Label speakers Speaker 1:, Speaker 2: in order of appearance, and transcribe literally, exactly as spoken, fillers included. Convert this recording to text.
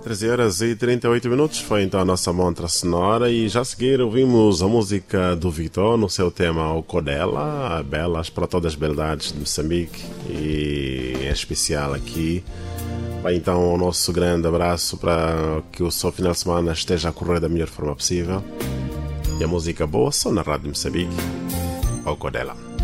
Speaker 1: treze horas e trinta e oito minutos foi então a nossa montra sonora e já a seguir ouvimos a música do Vitor no seu tema O Codela, belas para todas as beldades de Moçambique e em especial aqui. Vai então o nosso grande abraço para que o seu final de semana esteja a correr da melhor forma possível. E a música boa só na Rádio Moçambique, O Codela.